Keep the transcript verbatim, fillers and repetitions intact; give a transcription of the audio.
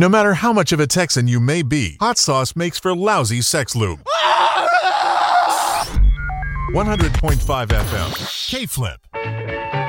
No matter how much of a Texan you may be, hot sauce makes for lousy sex lube. one hundred point five F M, K-Flip.